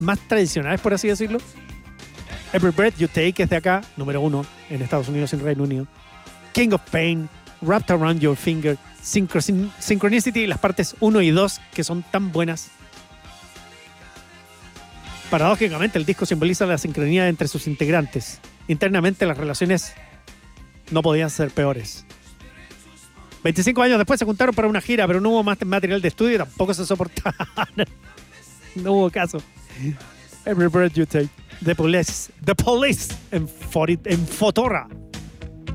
más tradicionales, por así decirlo. Every Breath You Take es de acá, número 1 en Estados Unidos y en Reino Unido. King of Pain, Wrapped Around Your Finger, Synchronicity, las partes 1 y 2 que son tan buenas. Paradójicamente, el disco simboliza la sincronía entre sus integrantes. Internamente, las relaciones no podían ser peores. 25 años después se juntaron para una gira, pero no hubo más material de estudio y tampoco se soportaban. No hubo caso. Every Breath You Take. The Police en Fotorra.